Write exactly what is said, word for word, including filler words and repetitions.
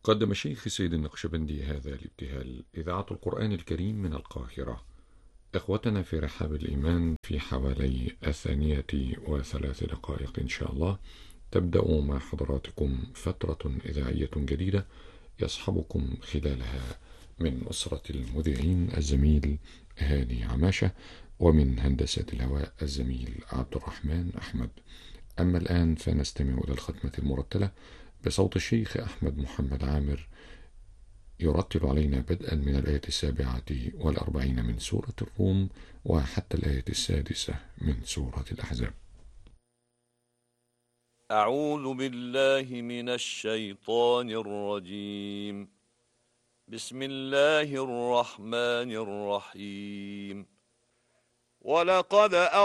قدم شيخ سيد النقشبندي هذا الابتهال إذاعة القرآن الكريم من القاهرة. إخوتنا في رحاب الإيمان، في حوالي الثانية وثلاث دقائق إن شاء الله تبدأ مع حضراتكم فترة إذاعية جديدة يصحبكم خلالها من أسرة المذيعين الزميل هاني عماشة، ومن هندسة الهواء الزميل عبد الرحمن أحمد. أما الآن فنستمع إلى الختمة المرتلة بصوت الشيخ أحمد محمد عامر يرتل علينا بدءا من الآية السابعة والأربعين من سورة الروم وحتى الآية السادسة من سورة الأحزاب. أعوذ بالله من الشيطان الرجيم. بسم الله الرحمن الرحيم. ولقد